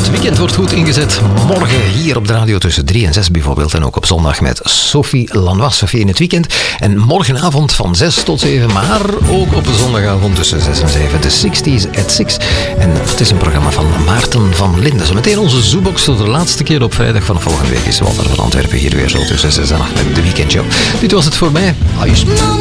Het weekend wordt goed ingezet. Morgen hier op de radio tussen 3 en 6 bijvoorbeeld. En ook op zondag met Sophie Lanois. Sophie in het weekend. En morgenavond van 6 tot 7. Maar ook op zondagavond tussen 6 en 7. De 60s at 6. En het is een programma van Maarten van Linden. Zometeen onze Zoobox tot de laatste keer op vrijdag van volgende week. Is Walter van Antwerpen hier weer zo tussen 6 en 8 met de weekendshow. Dit was het voor mij.